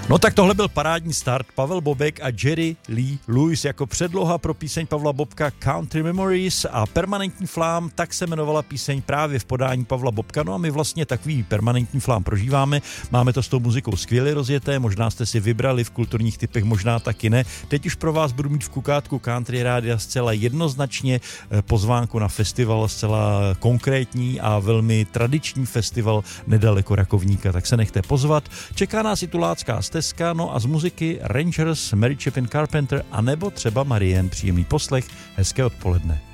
No tak tohle byl parádní start. Pavel Bobek a Jerry Lee Lewis jako předloha pro píseň Pavla Bobka Country Memories a Permanentní flám, tak se jmenovala píseň právě v podání Pavla Bobka. No a my vlastně takový permanentní flám prožíváme. Máme to s tou muzikou skvěle rozjeté, možná jste si vybrali v kulturních typech, možná taky ne. Teď už pro vás budu mít v kukátku Country Rádia zcela jednoznačně pozvánku na festival, zcela konkrétní a velmi tradiční festival nedaleko Rakovníka, tak se nechte pozvat. Čeká nás i tulácká stezka, no a z muziky Rangers, Mary Chapin Carpenter a nebo třeba Marianne. Příjemný poslech, hezké odpoledne.